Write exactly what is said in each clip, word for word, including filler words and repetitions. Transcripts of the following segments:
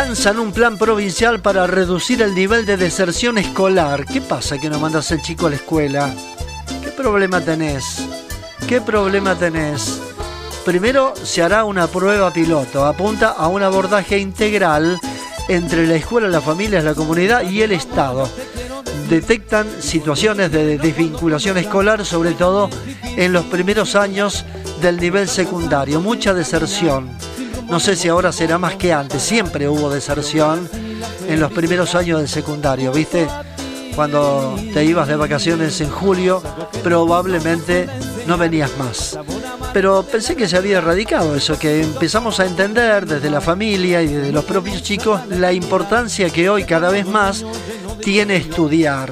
lanzan un plan provincial para reducir el nivel de deserción escolar. ¿Qué pasa que no mandas al chico a la escuela? ¿Qué problema tenés? ¿Qué problema tenés? Primero se hará una prueba piloto. Apunta a un abordaje integral entre la escuela, las familias, la comunidad y el Estado. Detectan situaciones de desvinculación escolar, sobre todo en los primeros años del nivel secundario. Mucha deserción. No sé si ahora será más que antes. Siempre hubo deserción en los primeros años del secundario, ¿viste? Cuando te ibas de vacaciones en julio, probablemente no venías más. Pero pensé que se había erradicado eso, que empezamos a entender desde la familia y desde los propios chicos la importancia que hoy cada vez más tiene estudiar.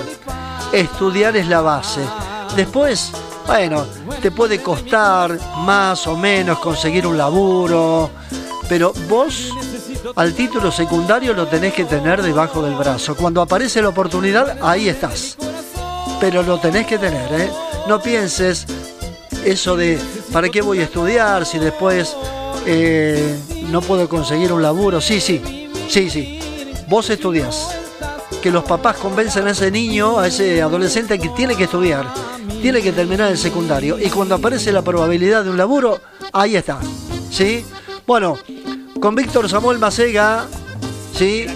Estudiar es la base. Después, bueno, te puede costar más o menos conseguir un laburo, pero vos al título secundario lo tenés que tener debajo del brazo. Cuando aparece la oportunidad, ahí estás. Pero lo tenés que tener, ¿eh? No pienses eso de ¿para qué voy a estudiar si después eh, no puedo conseguir un laburo? Sí, sí, sí, sí. Vos estudiás. Que los papás convencen a ese niño, a ese adolescente que tiene que estudiar, tiene que terminar el secundario. Y cuando aparece la probabilidad de un laburo, ahí está. ¿Sí? Bueno, con Víctor Samuel Macega, ¿sí?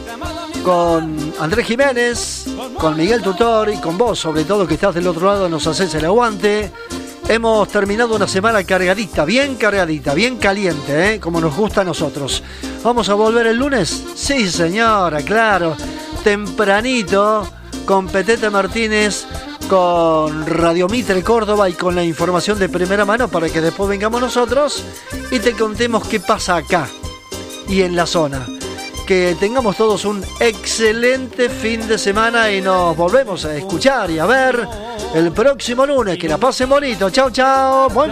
Con Andrés Jiménez, con Miguel Tutor y con vos, sobre todo, que estás del otro lado, nos haces el aguante. Hemos terminado una semana cargadita, bien cargadita, bien caliente, ¿eh? Como nos gusta a nosotros. ¿Vamos a volver el lunes? Sí, señora, claro. Tempranito, con Petete Martínez, con Radio Mitre Córdoba y con la información de primera mano para que después vengamos nosotros y te contemos qué pasa acá y en la zona. Que tengamos todos un excelente fin de semana y nos volvemos a escuchar y a ver el próximo lunes. Que la pasen bonito. Chao, chao. Buen